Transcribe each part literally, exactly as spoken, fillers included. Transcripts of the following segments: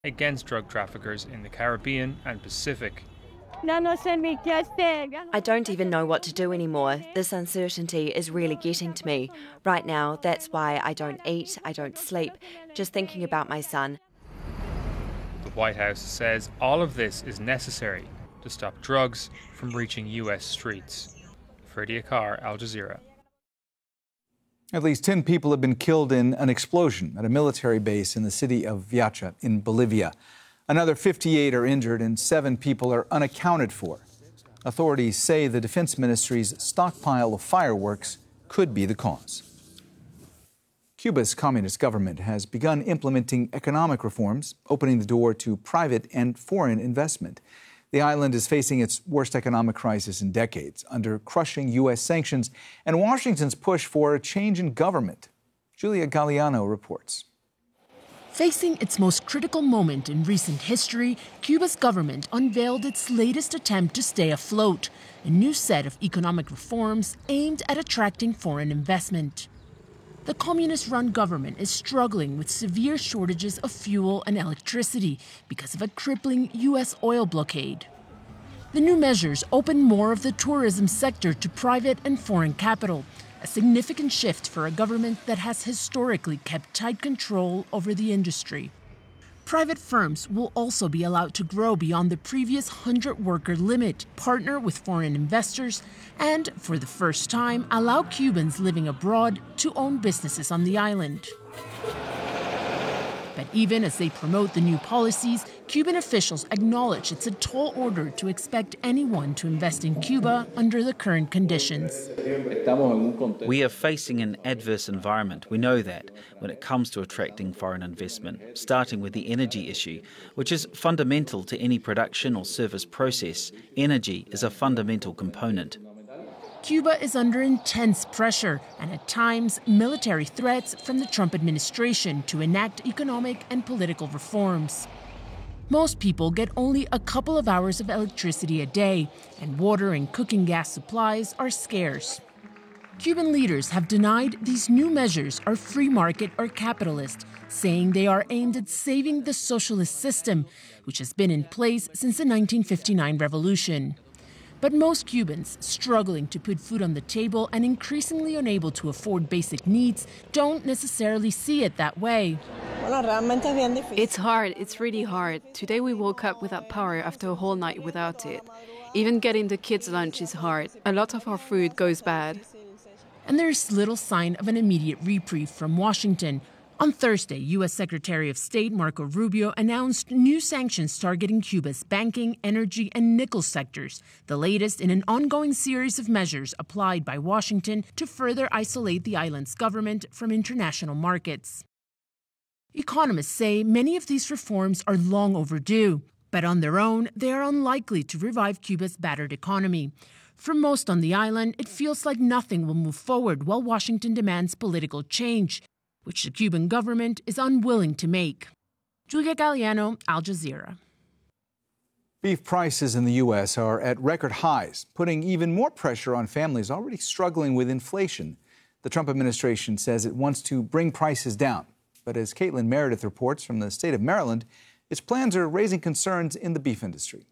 against drug traffickers in the Caribbean and Pacific. I don't even know what to do anymore. This uncertainty is really getting to me. Right now, that's why I don't eat, I don't sleep, just thinking about my son. The White House says all of this is necessary to stop drugs from reaching U S streets. Ferdy Akar, Al Jazeera. At least ten people have been killed in an explosion at a military base in the city of Viacha in Bolivia. Another fifty-eight are injured and seven people are unaccounted for. Authorities say the Defense Ministry's stockpile of fireworks could be the cause. Cuba's communist government has begun implementing economic reforms, opening the door to private and foreign investment. The island is facing its worst economic crisis in decades, under crushing U S sanctions and Washington's push for a change in government. Julia Galliano reports. Facing its most critical moment in recent history, Cuba's government unveiled its latest attempt to stay afloat, a new set of economic reforms aimed at attracting foreign investment. The communist-run government is struggling with severe shortages of fuel and electricity because of a crippling U S oil blockade. The new measures open more of the tourism sector to private and foreign capital, a significant shift for a government that has historically kept tight control over the industry. Private firms will also be allowed to grow beyond the previous hundred-worker limit, partner with foreign investors, and, for the first time, allow Cubans living abroad to own businesses on the island. But even as they promote the new policies, Cuban officials acknowledge it's a tall order to expect anyone to invest in Cuba under the current conditions. We are facing an adverse environment. We know that when it comes to attracting foreign investment, starting with the energy issue, which is fundamental to any production or service process. Energy is a fundamental component. Cuba is under intense pressure and at times military threats from the Trump administration to enact economic and political reforms. Most people get only a couple of hours of electricity a day, and water and cooking gas supplies are scarce. Cuban leaders have denied these new measures are free market or capitalist, saying they are aimed at saving the socialist system, which has been in place since the nineteen fifty-nine revolution. But most Cubans, struggling to put food on the table and increasingly unable to afford basic needs, don't necessarily see it that way. It's hard, it's really hard. Today we woke up without power after a whole night without it. Even getting the kids' lunch is hard. A lot of our food goes bad. And there's little sign of an immediate reprieve from Washington. On Thursday, U S Secretary of State Marco Rubio announced new sanctions targeting Cuba's banking, energy, and nickel sectors, the latest in an ongoing series of measures applied by Washington to further isolate the island's government from international markets. Economists say many of these reforms are long overdue, but on their own, they are unlikely to revive Cuba's battered economy. For most on the island, it feels like nothing will move forward while Washington demands political change, which the Cuban government is unwilling to make. Julia Galliano, Al Jazeera. Beef prices in the U S are at record highs, putting even more pressure on families already struggling with inflation. The Trump administration says it wants to bring prices down. But as Caitlin Meredith reports from the state of Maryland, its plans are raising concerns in the beef industry.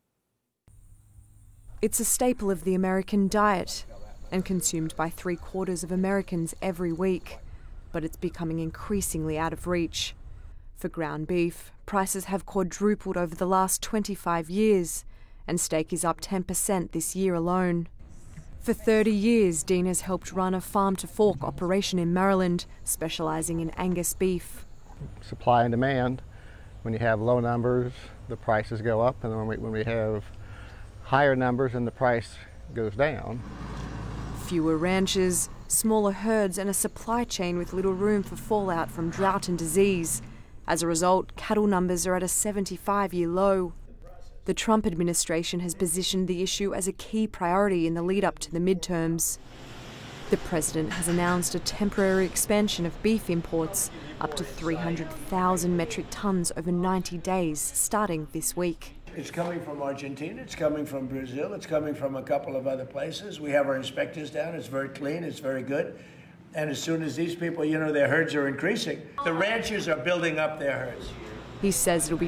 It's a staple of the American diet and consumed by three quarters of Americans every week. But it's becoming increasingly out of reach. For ground beef, prices have quadrupled over the last twenty-five years, and steak is up ten percent this year alone. For thirty years, Dean has helped run a farm-to-fork operation in Maryland, specialising in Angus beef. Supply and demand. When you have low numbers, the prices go up, and when we, when we have higher numbers, then the price goes down. Fewer ranches, smaller herds, and a supply chain with little room for fallout from drought and disease. As a result, cattle numbers are at a seventy-five-year low. The Trump administration has positioned the issue as a key priority in the lead-up to the midterms. The president has announced a temporary expansion of beef imports up to three hundred thousand metric tons over ninety days, starting this week. It's coming from Argentina, it's coming from Brazil, it's coming from a couple of other places. We have our inspectors down, it's very clean, it's very good. And as soon as these people, you know, their herds are increasing, the ranchers are building up their herds. He says it'll be